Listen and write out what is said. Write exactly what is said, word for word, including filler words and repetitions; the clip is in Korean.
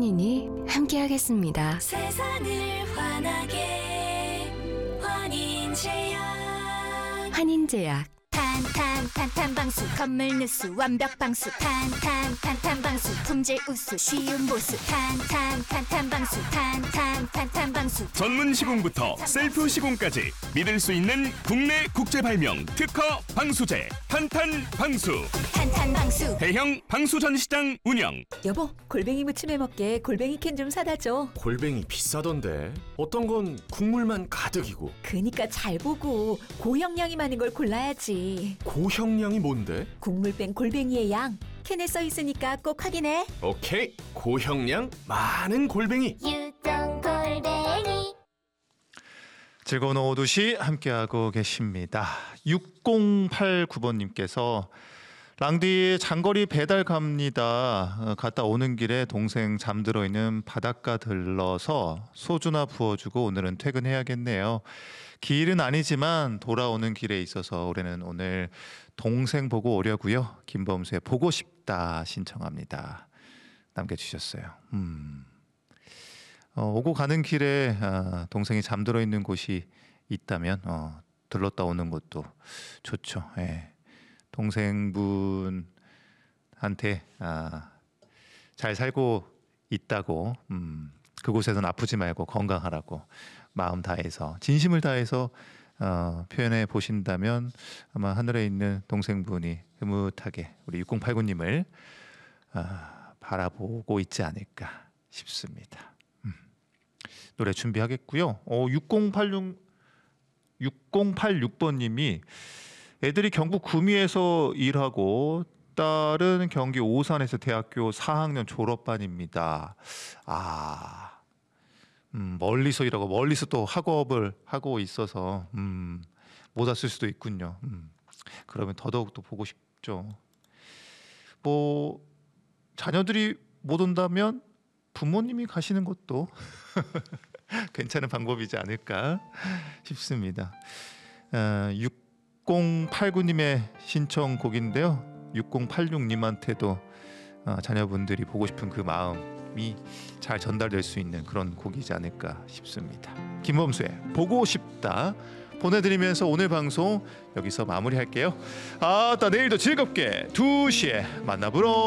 환인이 함께하겠습니다. 세상을 환하게 환인제약. 환인제약. 탄탄 탄탄 방수 건물 누수 완벽 방수 탄탄 탄탄 방수 품질 우수 쉬운 보수 탄탄 탄탄 방수 탄탄 탄탄 방수. 전문 시공부터 셀프 시공까지 믿을 수 있는 국내 국제 발명 특허 방수제 탄탄 방수. 탄탄 방수. 대형 방수 전시장 운영. 여보, 골뱅이 무침해 먹게 골뱅이 캔 좀 사다 줘. 골뱅이 비싸던데. 어떤 건 국물만 가득이고. 그니까 잘 보고 고형량이 많은 걸 골라야지. 고형량이 뭔데? 국물 뺀 골뱅이의 양 캔에 써 있으니까 꼭 확인해. 오케이, 고형량 많은 골뱅이. 유동 골뱅이. 즐거운 오후 두 시 함께하고 계십니다. 육공팔구 번님께서 랑디 장거리 배달 갑니다. 어, 갔다 오는 길에 동생 잠들어 있는 바닷가 들러서 소주나 부어주고 오늘은 퇴근해야겠네요. 길은 아니지만 돌아오는 길에 있어서 올해는 오늘 동생 보고 오려고요. 김범수의 보고 싶다 신청합니다. 남겨주셨어요. 음. 어, 오고 가는 길에 아, 동생이 잠들어 있는 곳이 있다면 어, 들렀다 오는 것도 좋죠. 예. 동생분한테 아, 잘 살고 있다고 음, 그곳에선 아프지 말고 건강하라고 마음 다해서 진심을 다해서 어, 표현해 보신다면 아마 하늘에 있는 동생분이 흐뭇하게 우리 육공팔구 님을 아, 바라보고 있지 않을까 싶습니다. 음. 노래 준비하겠고요. 어, 육공팔육 육공팔육 번님이 애들이 경북 구미에서 일하고 딸은 경기 오산에서 대학교 사 학년 졸업반입니다. 아, 음, 멀리서 일하고 멀리서 또 학업을 하고 있어서 음, 못 왔을 수도 있군요. 음, 그러면 더더욱 또 보고 싶죠. 뭐 자녀들이 못 온다면 부모님이 가시는 것도 괜찮은 방법이지 않을까 싶습니다. 어, 육공팔구 님의 신청곡인데요. 육공팔육 님한테도 어, 자녀분들이 보고 싶은 그 마음이 잘 전달될 수 있는 그런 곡이지 않을까 싶습니다. 김범수의 보고 싶다 보내드리면서 오늘 방송 여기서 마무리할게요. 아따 내일도 즐겁게 두 시에 만나보러